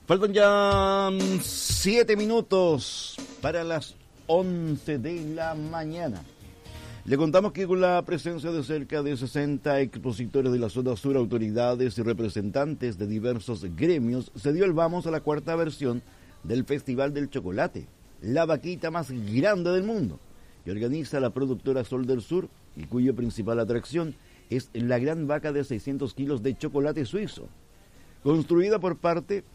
Faltan ya 7 minutos para las 11 de la mañana. Le contamos que con la presencia de cerca de 60 expositores de la zona sur, autoridades y representantes de diversos gremios, se dio el vamos a la cuarta versión del Festival del Chocolate, la vaquita más grande del mundo, que organiza la productora Sol del Sur y cuya principal atracción es la gran vaca de 600 kilos de chocolate suizo, construida por parte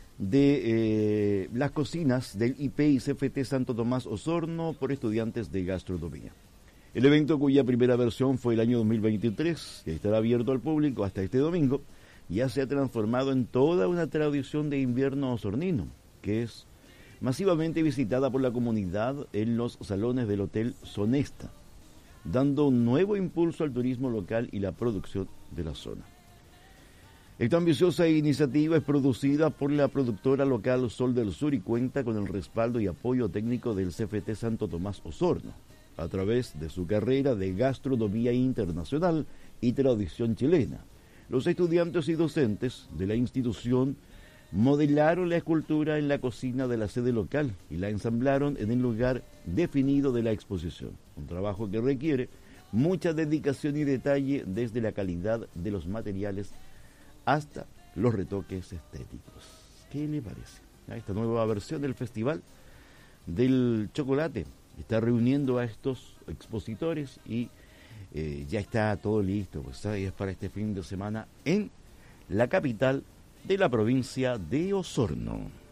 de las cocinas del IP y CFT Santo Tomás Osorno por estudiantes de gastronomía. El evento, cuya primera versión fue el año 2023, que estará abierto al público hasta este domingo, ya se ha transformado en toda una tradición de invierno osornino, que es masivamente visitada por la comunidad en los salones del Hotel Sonesta, dando un nuevo impulso al turismo local y la producción de la zona. Esta ambiciosa iniciativa es producida por la productora local Sol del Sur y cuenta con el respaldo y apoyo técnico del CFT Santo Tomás Osorno, a través de su carrera de gastronomía internacional y tradición chilena. Los estudiantes y docentes de la institución modelaron la escultura en la cocina de la sede local y la ensamblaron en el lugar definido de la exposición, un trabajo que requiere mucha dedicación y detalle desde la calidad de los materiales hasta los retoques estéticos. ¿Qué le parece a esta nueva versión del Festival del Chocolate? Está reuniendo a estos expositores y ya está todo listo, pues es para este fin de semana en la capital de la provincia de Osorno.